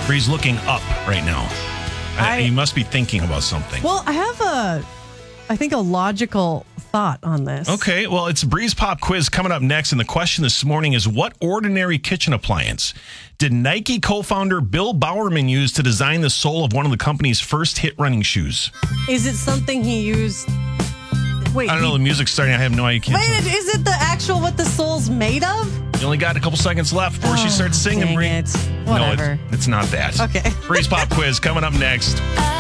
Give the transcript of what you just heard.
Bree's looking up right now. You must be thinking about something. Well, I have I think a logical thought on this. Okay, well, it's Bree's Pop Quiz coming up next, and the question this morning is, what ordinary kitchen appliance did Nike co-founder Bill Bowerman use to design the sole of one of the company's first hit running shoes? Is it something he used? Wait, I don't know, the music's starting. I have no idea. Wait, is it the actual what the sole's made of? You only got a couple seconds left before she starts singing, dang Bree. it. Whatever. No, it's not that. Okay. Bree's Pop Quiz coming up next.